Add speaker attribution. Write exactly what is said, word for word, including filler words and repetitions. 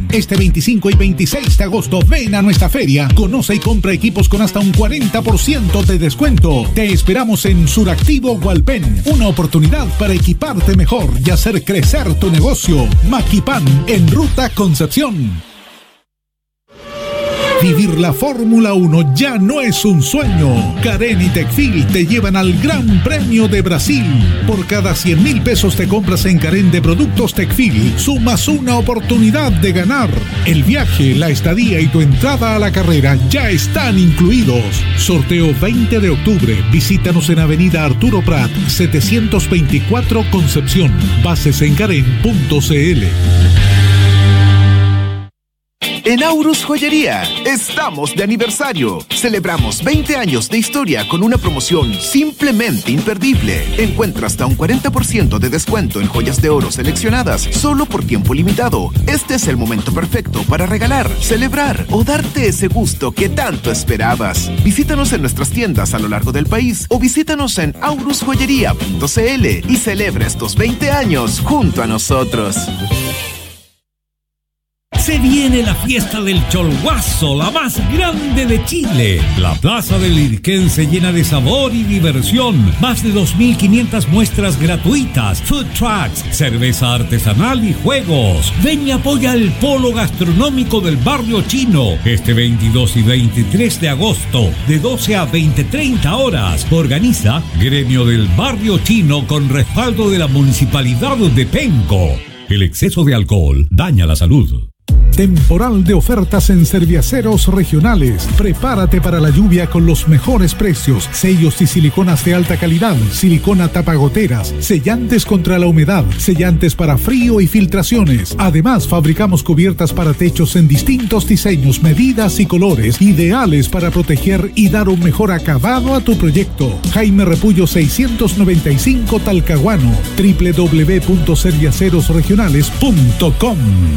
Speaker 1: Este veinticinco y veintiséis de agosto ven a nuestra feria, conoce y compra equipos con hasta un cuarenta por ciento de descuento. Te esperamos en Suractivo Hualpén, una oportunidad para equiparte mejor y hacer crecer tu negocio. Maquipan en Ruta Concepción. Vivir la Fórmula uno ya no es un sueño. Karen y Tecfil te llevan al Gran Premio de Brasil. Por cada cien mil pesos te compras en Karen de productos Tecfil, sumas una oportunidad de ganar. El viaje, la estadía y tu entrada a la carrera ya están incluidos. Sorteo veinte de octubre. Visítanos en Avenida Arturo Prat, setecientos veinticuatro Concepción. Bases en karen punto c l.
Speaker 2: En Aurus Joyería estamos de aniversario. Celebramos veinte años de historia con una promoción simplemente imperdible. Encuentra hasta un cuarenta por ciento de descuento en joyas de oro seleccionadas solo por tiempo limitado. Este es el momento perfecto para regalar, celebrar o darte ese gusto que tanto esperabas. Visítanos en nuestras tiendas a lo largo del país o visítanos en aurus joyería punto c l y celebra estos veinte años junto a nosotros.
Speaker 3: Se viene la fiesta del Cholguazo, la más grande de Chile. La plaza del Irquén se llena de sabor y diversión. Más de dos mil quinientas muestras gratuitas, food trucks, cerveza artesanal y juegos. Ven y apoya el polo gastronómico del barrio chino. Este veintidós y veintitrés de agosto, de doce a veinte treinta horas. Organiza Gremio del Barrio Chino con respaldo de la Municipalidad de Penco. El exceso de alcohol daña la salud.
Speaker 1: Temporal de ofertas en Serviaceros Regionales. Prepárate para la lluvia con los mejores precios. Sellos y siliconas de alta calidad. Silicona tapagoteras. Sellantes contra la humedad. Sellantes para frío y filtraciones. Además, fabricamos cubiertas para techos en distintos diseños, medidas y colores. Ideales para proteger y dar un mejor acabado a tu proyecto. Jaime Repullo seiscientos noventa y cinco Talcahuano. doble u doble u doble u punto serviaceros regionales punto com.